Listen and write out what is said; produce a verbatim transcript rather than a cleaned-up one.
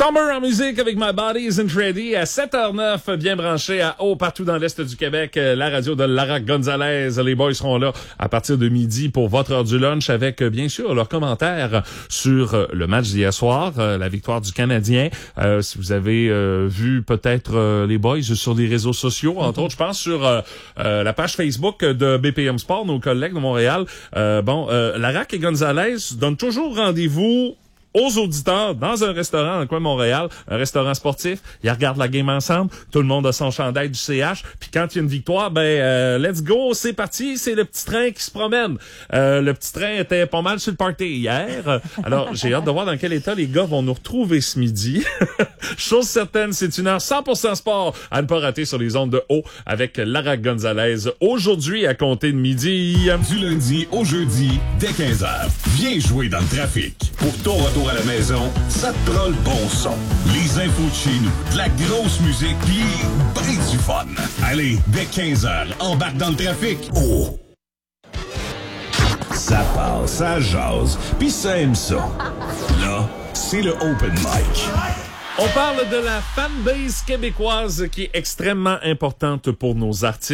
Summer en musique avec My Body Isn't Ready à sept heures neuf, bien branché à haut partout dans l'Est du Québec. La radio de Lara Gonzalez. Les boys seront là à partir de midi pour votre heure du lunch avec, bien sûr, leurs commentaires sur le match d'hier soir, la victoire du Canadien. Euh, si vous avez euh, vu peut-être euh, les boys sur les réseaux sociaux, entre autres, je pense sur euh, euh, la page Facebook de B P M Sport, nos collègues de Montréal. Euh, bon, euh, Lara et Gonzalez donnent toujours rendez-vous aux auditeurs dans un restaurant dans le coin de Montréal, un restaurant sportif. Ils regardent la game ensemble. Tout le monde a son chandail du C H. Puis quand il y a une victoire, ben euh, let's go, c'est parti. C'est le petit train qui se promène. Euh, le petit train était pas mal sur le party hier. Alors j'ai hâte de voir dans quel état les gars vont nous retrouver ce midi. Chose certaine, c'est une heure cent pour cent sport à ne pas rater sur les ondes de haut avec Lara Gonzalez. Aujourd'hui à compter de midi. Du lundi au jeudi dès quinze heures. Viens jouer dans le trafic. Pour ton retour à la maison, ça te prend le bon son. Les infos de chez nous, de la grosse musique, pis ben du fun. Allez, dès quinze heures, embarque dans le trafic. Oh! Ça passe, ça jase, pis ça aime ça. Là, c'est le open mic. On parle de la fanbase québécoise qui est extrêmement importante pour nos artistes.